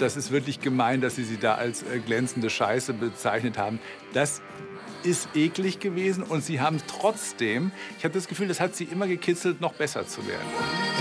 das ist wirklich gemein, dass Sie sie da als glänzende Scheiße bezeichnet haben. Das ist eklig gewesen und Sie haben trotzdem, ich habe das Gefühl, das hat Sie immer gekitzelt, noch besser zu werden.